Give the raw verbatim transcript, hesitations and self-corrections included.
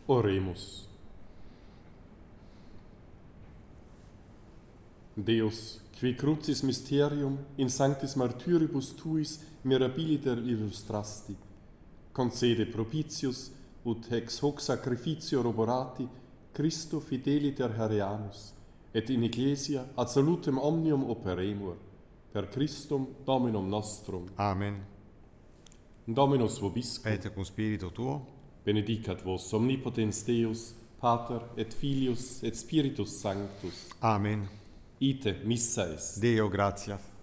Oremus. Deus, qui crucis mysterium in sanctis martyribus tuis mirabiliter illustrasti, concede propitius ut ex hoc sacrificio roborati Christo fideliter hareamus, et in ecclesia ad salutem omnium operemur, per Christum Dominum nostrum. Amen. Dominus vobiscum, Et cum spiritu tuo, benedicat vos omnipotens Deus, Pater et Filius et Spiritus Sanctus. Amen. Ite missa est. Deo gratias.